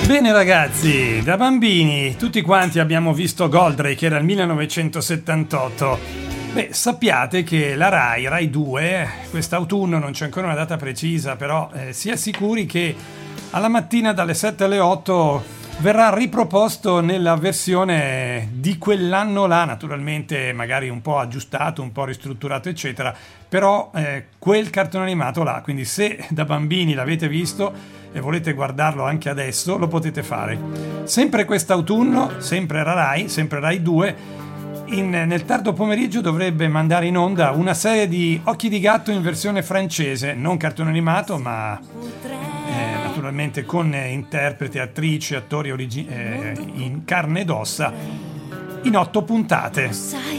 Bene ragazzi, da bambini tutti quanti abbiamo visto Goldrake, era il 1978. Beh, sappiate che la Rai 2, quest'autunno, non c'è ancora una data precisa, però sia sicuri che alla mattina dalle 7 alle 8 verrà riproposto nella versione di quell'anno là, naturalmente magari un po' aggiustato, un po' ristrutturato eccetera, però quel cartone animato là, quindi se da bambini l'avete visto e volete guardarlo anche adesso, lo potete fare. Sempre quest'autunno, sempre la Rai, sempre Rai 2, nel tardo pomeriggio dovrebbe mandare in onda una serie di Occhi di gatto in versione francese, non cartone animato, ma naturalmente con interpreti, attrici, attori in carne ed ossa, in 8 puntate.